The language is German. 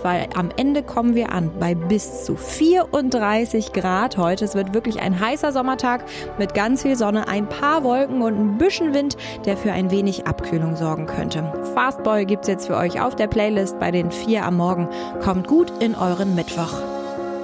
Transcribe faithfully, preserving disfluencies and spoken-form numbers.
weil am Ende kommen wir an bei bis zu vierunddreißig Grad heute. Es wird wirklich ein heißer Sommertag mit ganz viel Sonne, ein paar Wolken und ein bisschen Wind, der für ein wenig Abkühlung sorgen könnte. Fastboy gibt's jetzt für euch auf der Playlist bei den vier am Morgen. Kommt gut in euren Mittwoch.